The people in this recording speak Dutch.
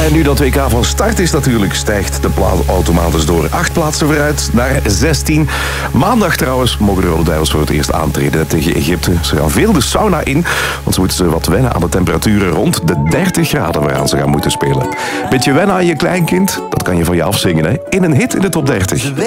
En nu dat WK van start is natuurlijk, stijgt de plaat automatisch door 8 plaatsen vooruit naar 16. Maandag trouwens mogen de Rode Duivels voor het eerst aantreden tegen Egypte. Ze gaan veel de sauna in, want ze moeten wat wennen aan de temperaturen rond de 30 graden waaraan ze gaan moeten spelen. Beetje wennen aan je kleinkind, dat kan je van je afzingen, hè? In een hit in de top 30.